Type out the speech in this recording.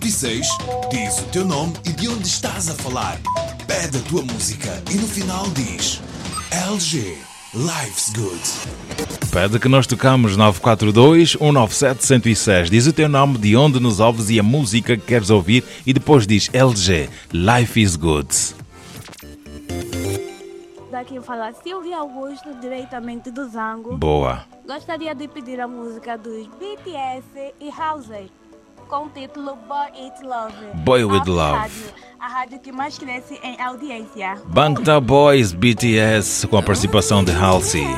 106, diz o teu nome e de onde estás a falar. Pede a tua música e no final diz LG, Life's Good. Pede que nós tocamos 942-197-106. Diz o teu nome, de onde nos ouves e a música que queres ouvir e depois diz LG, Life is Good. Daqui fala Silvia Augusto, diretamente do Zango. Boa. Gostaria de pedir a música dos BTS e Halsey, com o título Boy With Love. Boy With Love. A rádio que mais cresce em audiência. Bangta Boys BTS com a participação de Halsey.